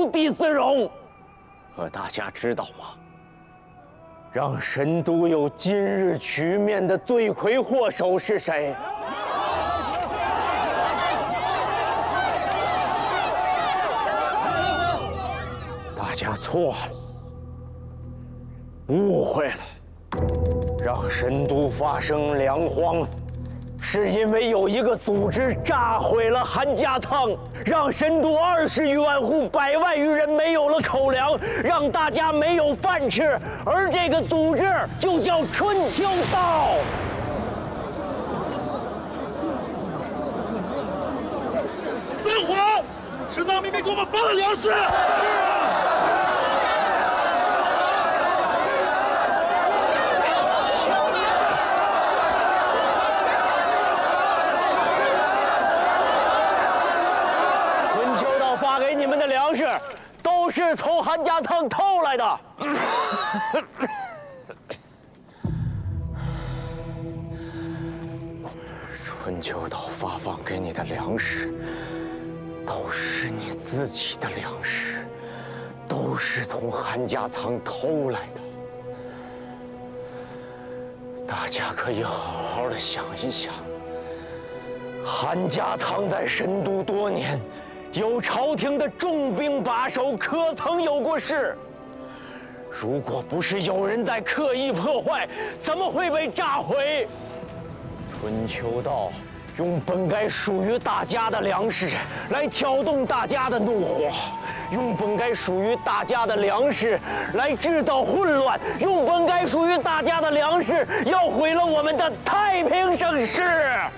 无地自容。可大家知道吗？让神都有今日局面的罪魁祸首是谁？大家错了，误会了。让神都发生粮荒，是因为有一个组织炸毁了韩家仓，让神都20余万户、100万余人没有了口粮，让大家没有饭吃。而这个组织就叫春秋道。 散伙！神道明明给我们发了粮食。是啊。 发给你们的粮食，都是从韩家仓偷来的。春秋岛发放给你的粮食，都是你自己的粮食，都是从韩家仓偷来的。大家可以好好的想一想，韩家仓在神都多年。有朝廷的重兵把守，可曾有过事？如果不是有人在刻意破坏，怎么会被炸毁？春秋道用本该属于大家的粮食来挑动大家的怒火，用本该属于大家的粮食来制造混乱，用本该属于大家的粮食要毁了我们的太平盛世。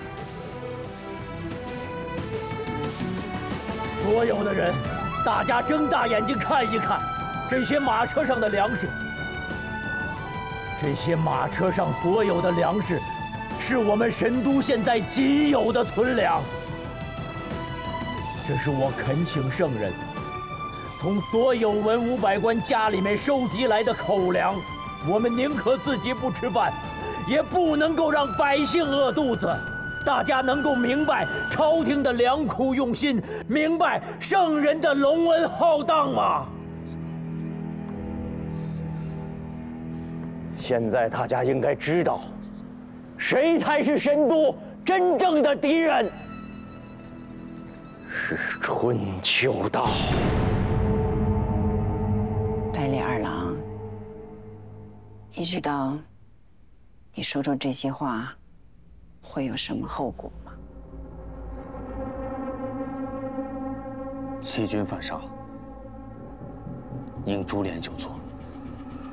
所有的人，大家睁大眼睛看一看，这些马车上的粮食。这些马车上所有的粮食，是我们神都现在仅有的存粮。这是我恳请圣人，从所有文武百官家里面收集来的口粮。我们宁可自己不吃饭，也不能够让百姓饿肚子。大家能够明白朝廷的良苦用心，明白圣人的隆恩浩荡吗？ 现在大家应该知道，谁才是神都真正的敌人？是春秋道。 百里二郎，你知道你说出这些话会有什么后果吗？ 欺君犯上，应株连九族。